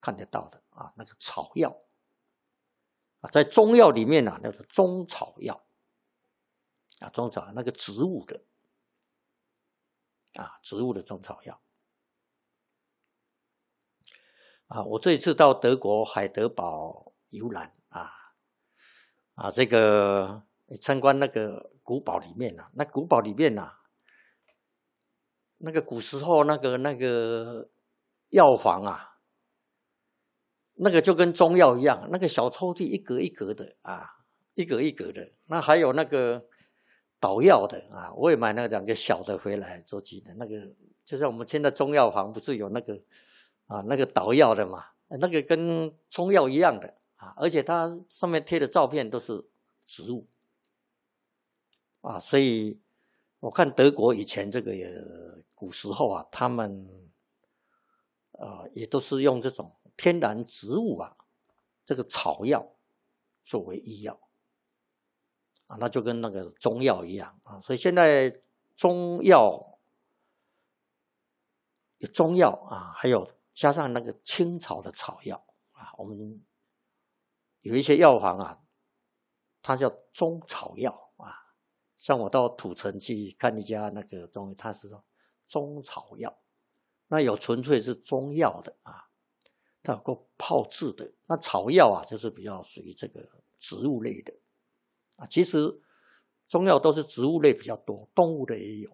看得到的啊，那个草药啊，在中药里面啊，那个中草药啊，中草那个植物的啊，植物的中草药啊，我这一次到德国海德堡游览这个参观那个古堡里面啊，那古堡里面啊，那个古时候那个药房啊，那个就跟中药一样，那个小抽屉一格一格的啊，一格一格的。那还有那个捣药的啊，我也买那2个小的回来做纪念。那个就像我们现在中药房不是有那个那个捣药的嘛，那个跟中药一样的啊，而且它上面贴的照片都是植物啊，所以我看德国以前这个古时候啊，他们也都是用这种天然植物啊，这个草药作为医药啊，那就跟那个中药一样啊，所以现在中药有中药啊，还有加上那个清朝的草药啊，我们有一些药房啊，它叫中草药啊，像我到土城去看一家那个中医，它是中草药，那有纯粹是中药的啊，它有够泡制的。那草药啊，就是比较属于这个植物类的啊。其实中药都是植物类比较多，动物的也有。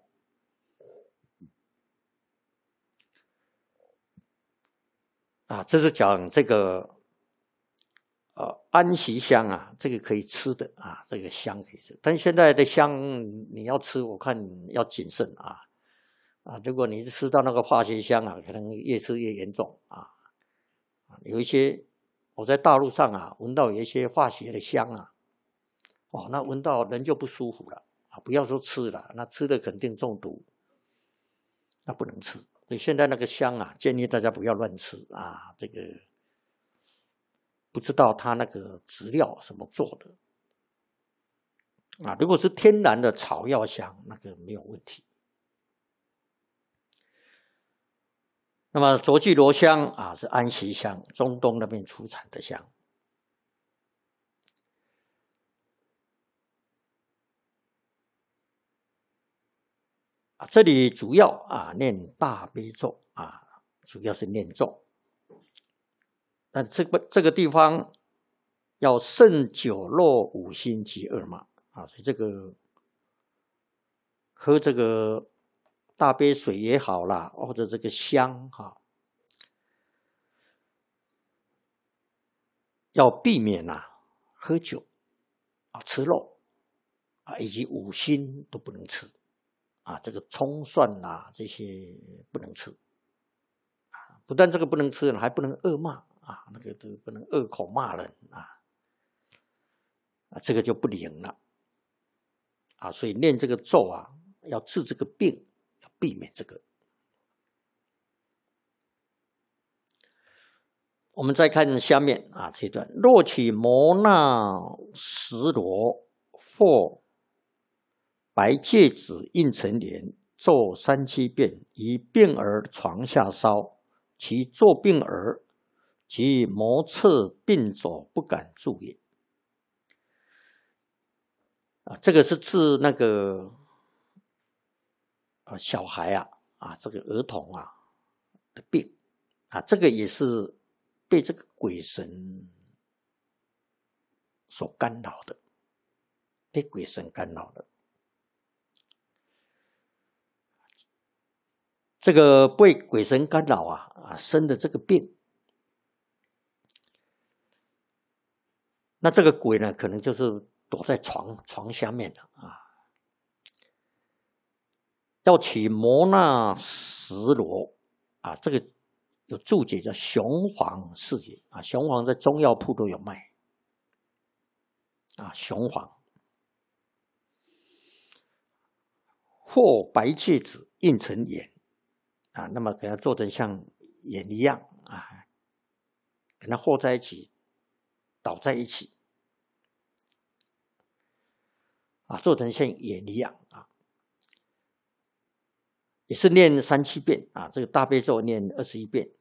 啊，这是讲这个安息香啊，这个可以吃的啊，这个香可以吃。但是现在的香你要吃，我看要谨慎啊。如果你吃到那个化学香啊，可能越吃越严重啊。有一些我在大陆上啊，闻到有一些化学的香啊，那闻到人就不舒服了啊。不要说吃了，那吃的肯定中毒，那不能吃。所以现在那个香啊，建议大家不要乱吃啊。这个不知道它那个质料什么做的啊。如果是天然的草药香，那个没有问题。那么卓聚罗香啊，是安息香，中东那边出产的香。这里主要念大悲咒啊，主要是念咒。但这个地方要胜酒肉五辛及二嘛啊，所以这个喝这个大杯水也好啦，或者这个香要避免喝酒吃肉以及五辛都不能吃这个葱蒜这些不能吃不但这个不能吃，还不能恶骂那个都不能恶口骂人这个就不灵了所以念这个咒要治这个病，要避免这个。我们再看下面这段，若取摩那石螺或白芥子印成莲，咒3、7遍，以病儿床下烧，其作病儿及摩测病走不敢住也。这个是治那个小孩这个儿童的病这个也是被这个鬼神所干扰的，被鬼神干扰的。这个被鬼神干扰生的这个病，那这个鬼呢，可能就是躲在床下面的要取摩那石螺这个有注解叫雄黄是也雄黄在中药铺都有卖雄黄或白芥子印成盐那么给它做成像盐一样给它和在一起，倒在一起做成像盐一样也是念3、7遍这个大悲咒念21遍